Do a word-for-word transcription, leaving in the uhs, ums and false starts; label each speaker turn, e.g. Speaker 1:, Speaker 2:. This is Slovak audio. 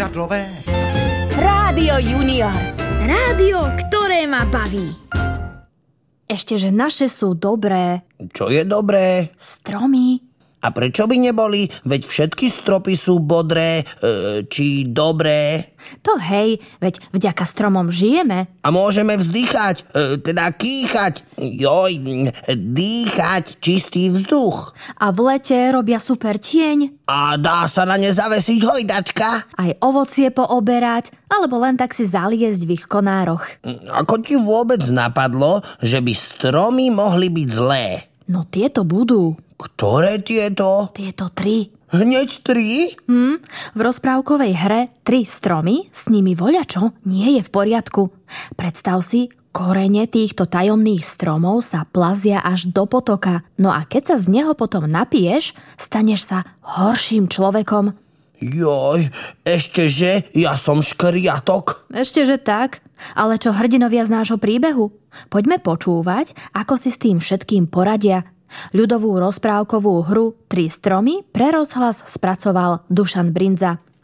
Speaker 1: poľadlové.
Speaker 2: Rádio Junior.
Speaker 3: Rádio, ktoré ma baví.
Speaker 4: Ešte, že naše sú dobré.
Speaker 5: Čo je dobré?
Speaker 4: Stromy.
Speaker 5: A prečo by neboli? Veď všetky stropy sú bodré, e, či dobré.
Speaker 4: To hej, veď vďaka stromom žijeme.
Speaker 5: A môžeme vzdychať, e, teda kýchať, joj, dýchať čistý vzduch.
Speaker 4: A v lete robia super tieň.
Speaker 5: A dá sa na ne zavesiť hojdačka.
Speaker 4: Aj ovocie pooberať, alebo len tak si zaliesť v ich konároch.
Speaker 5: Ako ti vôbec napadlo, že by stromy mohli byť zlé?
Speaker 4: No tieto budú.
Speaker 5: Ktoré tieto?
Speaker 4: Tieto tri.
Speaker 5: Hneď tri?
Speaker 4: Hm, v rozprávkovej hre Tri stromy s nimi voľačo nie je v poriadku. Predstav si, korene týchto tajomných stromov sa plazia až do potoka. No a keď sa z neho potom napiješ, staneš sa horším človekom.
Speaker 5: Joj, ešte že ja som škriatok.
Speaker 4: Ešte že tak, ale čo hrdinovia z nášho príbehu? Poďme počúvať, ako si s tým všetkým poradia. Ľudovú rozprávkovú hru Tri stromy pre rozhlas spracoval Dušan Brindza.